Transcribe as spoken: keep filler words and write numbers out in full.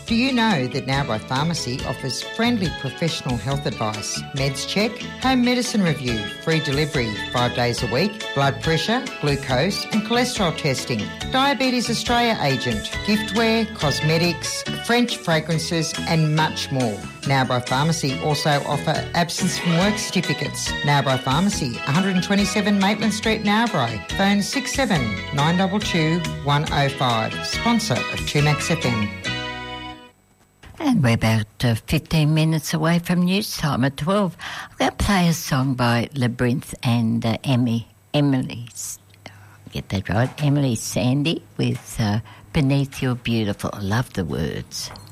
Do you know that Narrabri Pharmacy offers friendly professional health advice, meds check, home medicine review, free delivery five days a week, blood pressure, glucose and cholesterol testing, Diabetes Australia agent, giftware, cosmetics, French fragrances and much more. Narrabri Pharmacy also offer absence from work certificates. Narrabri Pharmacy, one twenty-seven Maitland Street, Narrabri. Phone six seven nine two two one oh five. Sponsor of two Max F M. And we're about uh, fifteen minutes away from news time at twelve. I'm going to play a song by Labyrinth and uh, Emmy, Emily, get that right, Emily Sandy with uh, Beneath Your Beautiful. I love the words.